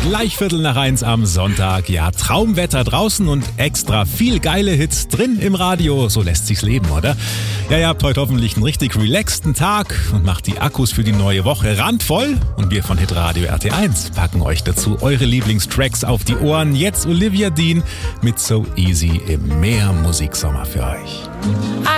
Gleich 1:15 am Sonntag. Ja, Traumwetter draußen und extra viel geile Hits drin im Radio. So lässt sich's leben, oder? Ja, ihr habt heute hoffentlich einen richtig relaxten Tag und macht die Akkus für die neue Woche randvoll. Und wir von Hitradio RT1 packen euch dazu eure Lieblingstracks auf die Ohren. Jetzt Olivia Dean mit So Easy im Meer Musiksommer für euch.